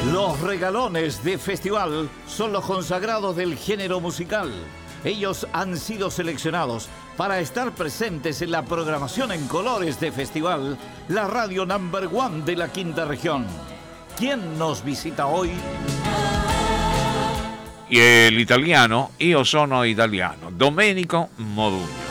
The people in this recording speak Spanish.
Los regalones de festival son los consagrados del género musical. Ellos han sido seleccionados para estar presentes en la programación en colores de festival, la radio number one de la quinta región. ¿Quién nos visita hoy? Y el italiano, io sono italiano, Domenico Modugno.